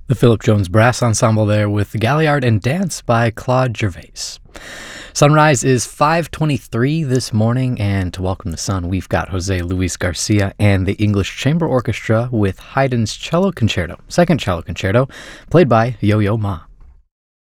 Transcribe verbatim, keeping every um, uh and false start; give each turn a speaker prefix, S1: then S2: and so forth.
S1: The Philip Jones Brass Ensemble there with Galliard and Dance by Claude Gervais. Sunrise is five twenty-three this morning, and to welcome the sun, we've got Jose Luis Garcia and the English Chamber Orchestra with Haydn's Cello Concerto, second cello concerto, played by Yo-Yo Ma.